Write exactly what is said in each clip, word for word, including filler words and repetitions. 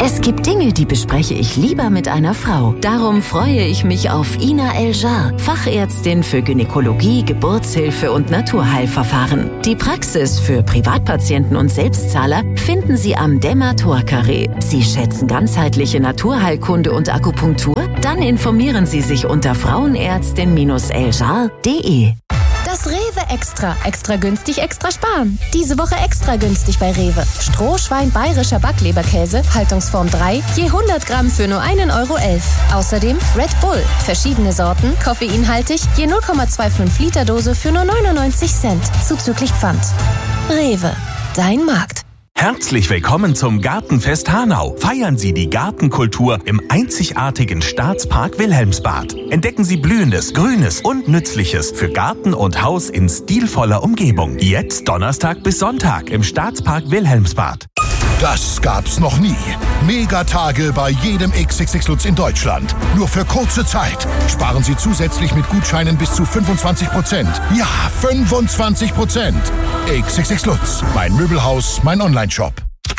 Es gibt Dinge, die bespreche ich lieber mit einer Frau. Darum freue ich mich auf Ina El-Jar, Fachärztin für Gynäkologie, Geburtshilfe und Naturheilverfahren. Die Praxis für Privatpatienten und Selbstzahler finden Sie am Demator-Carré. Sie schätzen ganzheitliche Naturheilkunde und Akupunktur? Dann informieren Sie sich unter frauenärztin eljar punkt de. Das Rewe Extra. Extra günstig, extra sparen. Diese Woche extra günstig bei Rewe. Strohschwein bayerischer Backleberkäse, Haltungsform drei, je hundert Gramm für nur einen Euro elf. Außerdem Red Bull, verschiedene Sorten, koffeinhaltig, je null Komma fünfundzwanzig Liter Dose für nur neunundneunzig Cent, zuzüglich Pfand. Rewe, dein Markt. Herzlich willkommen zum Gartenfest Hanau. Feiern Sie die Gartenkultur im einzigartigen Staatspark Wilhelmsbad. Entdecken Sie Blühendes, Grünes und Nützliches für Garten und Haus in stilvoller Umgebung. Jetzt Donnerstag bis Sonntag im Staatspark Wilhelmsbad. Das gab's noch nie. Megatage bei jedem X X X Lutz in Deutschland. Nur für kurze Zeit. Sparen Sie zusätzlich mit Gutscheinen bis zu fünfundzwanzig Prozent. Ja, fünfundzwanzig Prozent. X X X Lutz. Mein Möbelhaus, mein Onlineshop.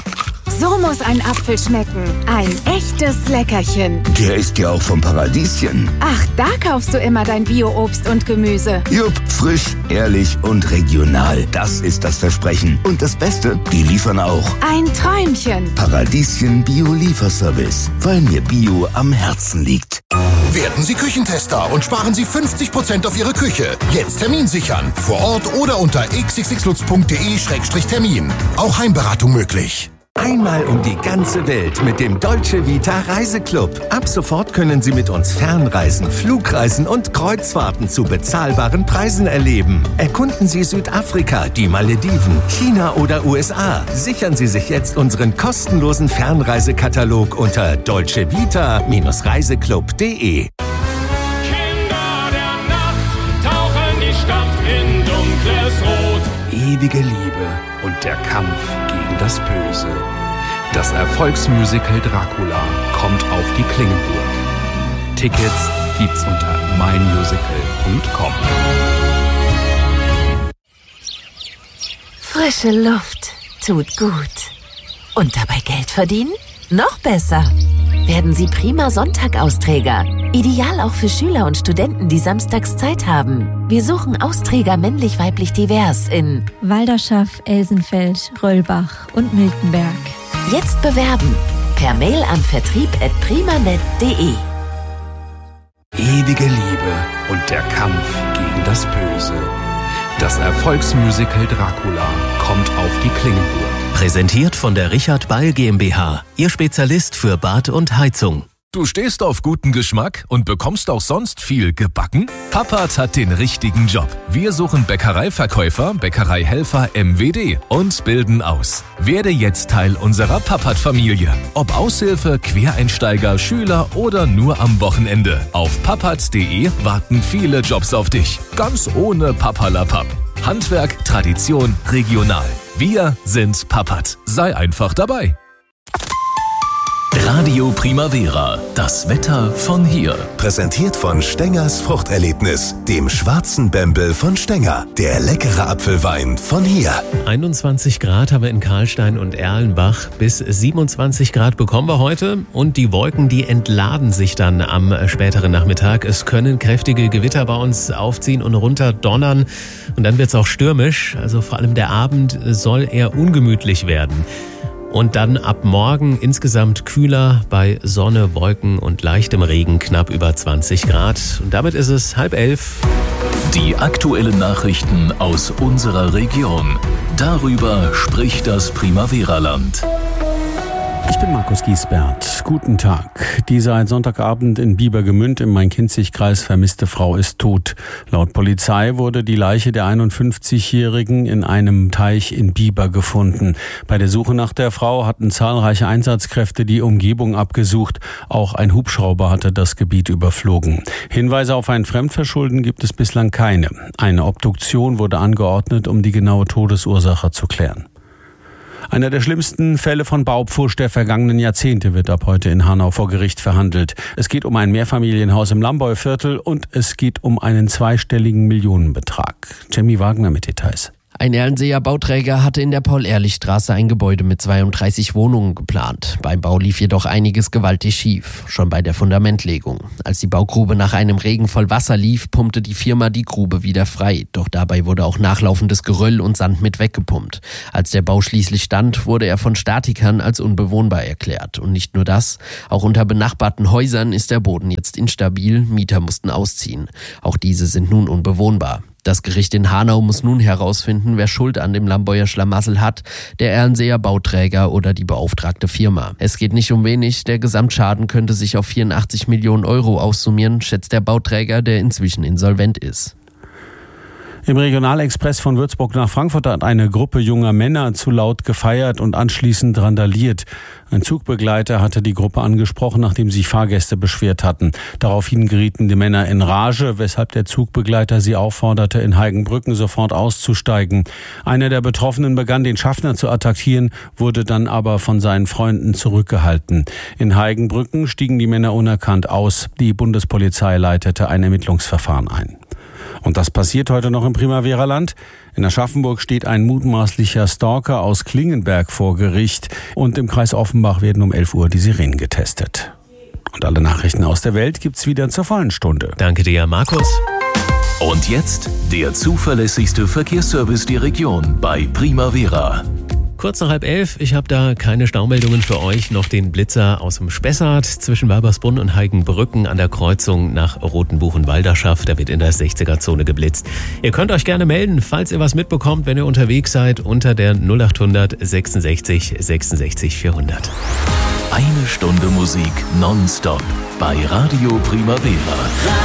So muss ein Apfel schmecken. Ein echtes Leckerchen. Der ist ja auch vom Paradieschen. Ach, da kaufst du immer dein Bio-Obst und Gemüse. Jupp, frisch, ehrlich und regional. Das ist das Versprechen. Und das Beste, die liefern auch. Ein Träumchen. Paradieschen Bio-Lieferservice. Weil mir Bio am Herzen liegt. Werden Sie Küchentester und sparen Sie fünfzig Prozent auf Ihre Küche. Jetzt Termin sichern. Vor Ort oder unter x x x lutz punkt de Schrägstrich Termin. Auch Heimberatung möglich. Einmal um die ganze Welt mit dem Dolce Vita Reiseclub. Ab sofort können Sie mit uns Fernreisen, Flugreisen und Kreuzfahrten zu bezahlbaren Preisen erleben. Erkunden Sie Südafrika, die Malediven, China oder U S A. Sichern Sie sich jetzt unseren kostenlosen Fernreisekatalog unter dolce vita reiseclub punkt de. Kinder der Nacht tauchen die Stadt in dunkles Rot. Ewige Liebe und der Kampf gegen das Böse. Das Erfolgsmusical Dracula kommt auf die Klingenburg. Tickets gibt's unter mein musical punkt com. Frische Luft tut gut. Und dabei Geld verdienen? Noch besser. Werden Sie prima Sonntag-Austräger. Ideal auch für Schüler und Studenten, die samstags Zeit haben. Wir suchen Austräger männlich-weiblich divers in Walderschaff, Elsenfeld, Röllbach und Miltenberg. Jetzt bewerben. Per Mail an vertrieb at primanet punkt de. Ewige Liebe und der Kampf gegen das Böse. Das Erfolgsmusical Dracula kommt auf die Klingenburg. Präsentiert von der Richard Beil GmbH, Ihr Spezialist für Bad und Heizung. Du stehst auf guten Geschmack und bekommst auch sonst viel gebacken? Pappat hat den richtigen Job. Wir suchen Bäckereiverkäufer, Bäckereihelfer M W D und bilden aus. Werde jetzt Teil unserer Pappat-Familie. Ob Aushilfe, Quereinsteiger, Schüler oder nur am Wochenende. Auf pappat punkt de warten viele Jobs auf dich. Ganz ohne Papperlapapp. Handwerk, Tradition, regional. Wir sind Pappat. Sei einfach dabei. Radio Primavera, das Wetter von hier. Präsentiert von Stengers Fruchterlebnis, dem schwarzen Bembel von Stenger. Der leckere Apfelwein von hier. einundzwanzig Grad haben wir in Karlstein und Erlenbach. Bis siebenundzwanzig Grad bekommen wir heute. Und die Wolken, die entladen sich dann am späteren Nachmittag. Es können kräftige Gewitter bei uns aufziehen und runter donnern. Und dann wird es auch stürmisch. Also vor allem der Abend soll eher ungemütlich werden. Und dann ab morgen insgesamt kühler bei Sonne, Wolken und leichtem Regen knapp über zwanzig Grad. Und damit ist es halb elf. Die aktuellen Nachrichten aus unserer Region. Darüber spricht das Primavera-Land. Ich bin Markus Giesbert. Guten Tag. Die seit Sonntagabend in Biebergemünd im Main-Kinzig-Kreis vermisste Frau ist tot. Laut Polizei wurde die Leiche der einundfünfzigjährigen in einem Teich in Bieber gefunden. Bei der Suche nach der Frau hatten zahlreiche Einsatzkräfte die Umgebung abgesucht. Auch ein Hubschrauber hatte das Gebiet überflogen. Hinweise auf ein Fremdverschulden gibt es bislang keine. Eine Obduktion wurde angeordnet, um die genaue Todesursache zu klären. Einer der schlimmsten Fälle von Baupfusch der vergangenen Jahrzehnte wird ab heute in Hanau vor Gericht verhandelt. Es geht um ein Mehrfamilienhaus im Lamboy-Viertel und es geht um einen zweistelligen Millionenbetrag. Jamie Wagner mit Details. Ein Erlenseer Bauträger hatte in der Paul-Ehrlich-Straße ein Gebäude mit zweiunddreißig Wohnungen geplant. Beim Bau lief jedoch einiges gewaltig schief, schon bei der Fundamentlegung. Als die Baugrube nach einem Regen voll Wasser lief, pumpte die Firma die Grube wieder frei. Doch dabei wurde auch nachlaufendes Geröll und Sand mit weggepumpt. Als der Bau schließlich stand, wurde er von Statikern als unbewohnbar erklärt. Und nicht nur das, auch unter benachbarten Häusern ist der Boden jetzt instabil, Mieter mussten ausziehen. Auch diese sind nun unbewohnbar. Das Gericht in Hanau muss nun herausfinden, wer Schuld an dem Lambeuer Schlamassel hat, der Erlenseer Bauträger oder die beauftragte Firma. Es geht nicht um wenig, der Gesamtschaden könnte sich auf vierundachtzig Millionen Euro aussummieren, schätzt der Bauträger, der inzwischen insolvent ist. Im Regionalexpress von Würzburg nach Frankfurt hat eine Gruppe junger Männer zu laut gefeiert und anschließend randaliert. Ein Zugbegleiter hatte die Gruppe angesprochen, nachdem sich Fahrgäste beschwert hatten. Daraufhin gerieten die Männer in Rage, weshalb der Zugbegleiter sie aufforderte, in Heigenbrücken sofort auszusteigen. Einer der Betroffenen begann, den Schaffner zu attackieren, wurde dann aber von seinen Freunden zurückgehalten. In Heigenbrücken stiegen die Männer unerkannt aus. Die Bundespolizei leitete ein Ermittlungsverfahren ein. Und das passiert heute noch im Primavera-Land. In Aschaffenburg steht ein mutmaßlicher Stalker aus Klingenberg vor Gericht. Und im Kreis Offenbach werden um elf Uhr die Sirenen getestet. Und alle Nachrichten aus der Welt gibt's wieder zur vollen Stunde. Danke dir, Markus. Und jetzt der zuverlässigste Verkehrsservice der Region bei Primavera. Kurz nach halb elf, ich habe da keine Staumeldungen für euch, noch den Blitzer aus dem Spessart zwischen Walbersbrunn und Heigenbrücken an der Kreuzung nach Rotenbuch-Walderschaft. Da wird in der sechziger-Zone geblitzt. Ihr könnt euch gerne melden, falls ihr was mitbekommt, wenn ihr unterwegs seid, unter der null achthundert sechsundsechzig sechsundsechzig vierhundert. Eine Stunde Musik nonstop bei Radio Primavera.